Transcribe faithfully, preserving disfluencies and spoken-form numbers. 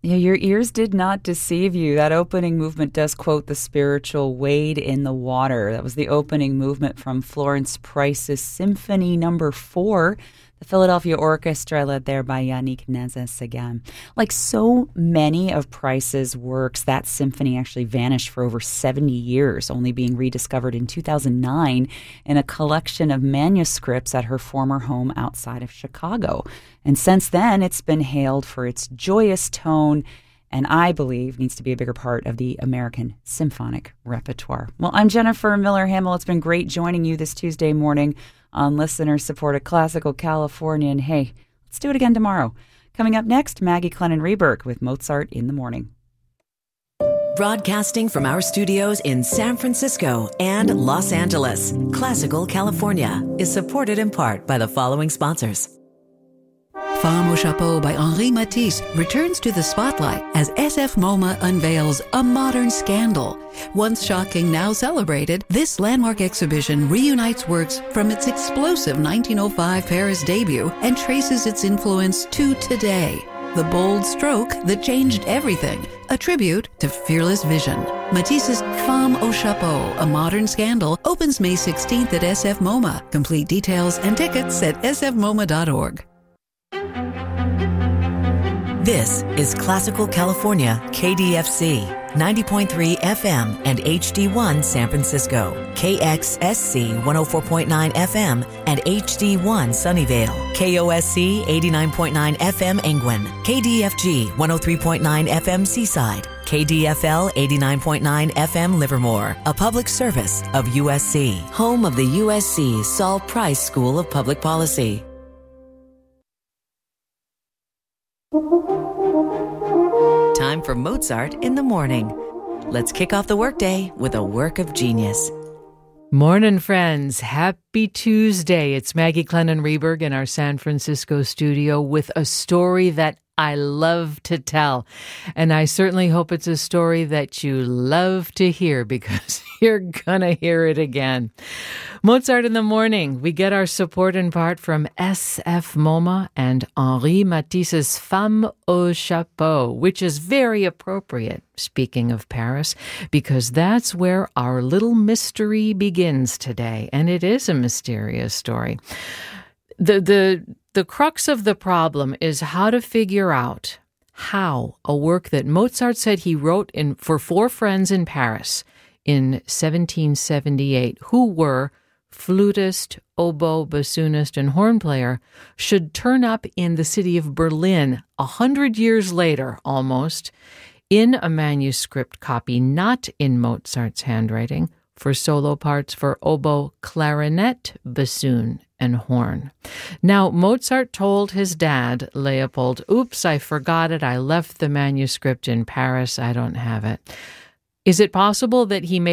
Yeah, your ears did not deceive you. That opening movement does quote the spiritual Wade in the Water. That was the opening movement from Florence Price's Symphony Number Four, the Philadelphia Orchestra, led there by Yannick Nézet-Séguin. Like so many of Price's works, that symphony actually vanished for over seventy years, only being rediscovered in two thousand nine in a collection of manuscripts at her former home outside of Chicago. And since then, it's been hailed for its joyous tone and I believe needs to be a bigger part of the American symphonic repertoire. Well, I'm Jennifer Miller-Hamill. It's been great joining you this Tuesday morning on listener-supported Classical California. And hey, let's do it again tomorrow. Coming up next, Maggie Clennon-Reberg with Mozart in the Morning. Broadcasting from our studios in San Francisco and Los Angeles, Classical California is supported in part by the following sponsors. Femme au Chapeau by Henri Matisse returns to the spotlight as S F MoMA unveils a modern scandal. Once shocking, now celebrated, this landmark exhibition reunites works from its explosive nineteen oh five Paris debut and traces its influence to today. The bold stroke that changed everything, a tribute to fearless vision. Matisse's Femme au Chapeau, a modern scandal, opens May sixteenth at S F MoMA. Complete details and tickets at s f moma dot org. This is Classical California, K D F C, ninety point three F M and H D one San Francisco, K X S C one oh four point nine F M and H D one Sunnyvale, K O S C eighty-nine point nine F M Engwin, K D F G one oh three point nine F M Seaside, K D F L eighty-nine point nine F M Livermore, a public service of U S C, home of the U S C Saul Price School of Public Policy. Time for Mozart in the Morning. Let's kick off the workday with a work of genius. Morning, friends. Happy Tuesday. It's Maggie Clennon-Reberg in our San Francisco studio with a story that I love to tell. And I certainly hope it's a story that you love to hear because you're going to hear it again. Mozart in the Morning. We get our support in part from S F MoMA and Henri Matisse's Femme au Chapeau, which is very appropriate, speaking of Paris, because that's where our little mystery begins today. And it is a mysterious story. The, the, the crux of the problem is how to figure out how a work that Mozart said he wrote in for four friends in Paris in seventeen seventy-eight, who were flutist, oboe, bassoonist, and horn player, should turn up in the city of Berlin a hundred years later, almost, in a manuscript copy, not in Mozart's handwriting, for solo parts for oboe, clarinet, bassoon, and horn. Now, Mozart told his dad, Leopold, oops, I forgot it. I left the manuscript in Paris. I don't have it. Is it possible that he made